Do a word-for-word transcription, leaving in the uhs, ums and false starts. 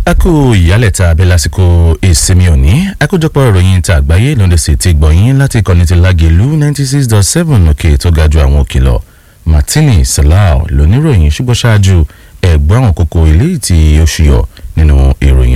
Aku ìyálẹ̀ta abẹ́ lásìkò ìsinmi òní àkójọpọ̀ ìròyìn ta àgbáyé ló ń dé sí ti gbọ̀yìn láti ìkànnì ti Lágelú ninety six dot seven òkè tó ga ju àwọn òkè lọ. Martini Salau lóníròyìn ṣùgbọ́n ṣáájú ẹ̀gbọ́n àwọn kókó ilé tí ó ṣùyọ nínú ìròyìn